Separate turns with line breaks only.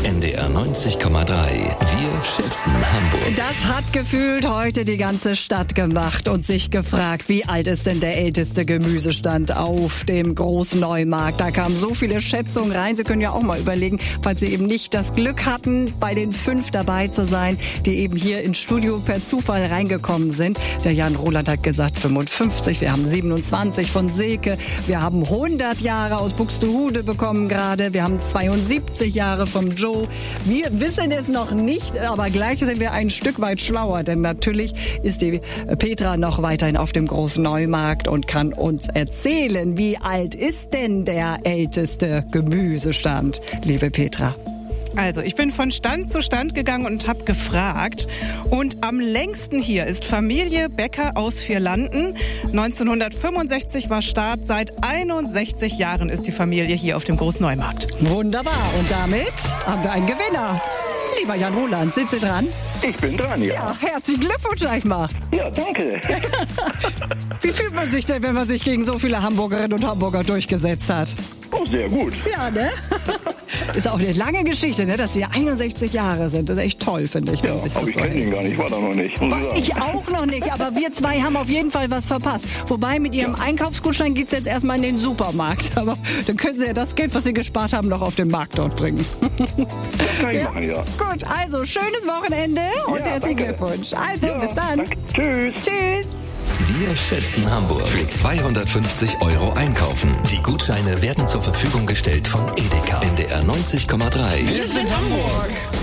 NDR 90,3. Wir schätzen Hamburg.
Das hat gefühlt heute die ganze Stadt gemacht und sich gefragt, wie alt ist denn der älteste Gemüsestand auf dem großen Neumarkt? Da kamen so viele Schätzungen rein. Sie können ja auch mal überlegen, falls Sie eben nicht das Glück hatten, bei den 5 dabei zu sein, die eben hier ins Studio per Zufall reingekommen sind. Der Jan Roland hat gesagt 55, wir haben 27 von Silke, wir haben 100 Jahre aus Buxtehude bekommen gerade, wir haben 72 Jahre vom Joe. Wir wissen es noch nicht, aber gleich sind wir ein Stück weit schlauer, denn natürlich ist die Petra noch weiterhin auf dem großen Neumarkt und kann uns erzählen, wie alt ist denn der älteste Gemüsestand, liebe Petra?
Also, ich bin von Stand zu Stand gegangen und habe gefragt. Und am längsten hier ist Familie Becker aus Vierlanden. 1965 war Start. Seit 61 Jahren ist die Familie hier auf dem Großneumarkt.
Wunderbar. Und damit haben wir einen Gewinner. Lieber Jan Roland, sind Sie dran?
Ich bin dran, ja.
Ja, herzlichen Glückwunsch einmal.
Ja, danke.
Wie fühlt man sich denn, wenn man sich gegen so viele Hamburgerinnen und Hamburger durchgesetzt hat?
Oh, sehr gut.
Ja, ne? Ist auch eine lange Geschichte, ne? Dass sie ja 61 Jahre sind. Das ist echt toll, finde ich.
Ja, aber ich kenne ihn gar nicht, war da noch nicht.
Ich auch noch nicht, aber wir zwei haben auf jeden Fall was verpasst. Wobei, mit Ihrem Einkaufsgutschein geht's jetzt erstmal in den Supermarkt. Aber dann können Sie ja das Geld, was Sie gespart haben, noch auf den Markt dort bringen.
Das kann ich machen, ja.
Gut, also schönes Wochenende und herzlichen Glückwunsch. Also, bis dann.
Danke. Tschüss.
Tschüss.
Wir schätzen Hamburg. Für 250 € einkaufen. Die Gutscheine werden zur Verfügung gestellt von Edeka. NDR 90,3.
Wir sind Hamburg.